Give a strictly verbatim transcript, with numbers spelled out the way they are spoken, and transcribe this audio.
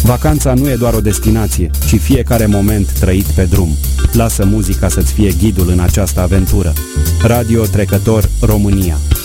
Vacanța nu e doar o destinație, ci fiecare moment trăit pe drum. Lasă muzica să-ți fie ghidul în această aventură. Radio Trecător România.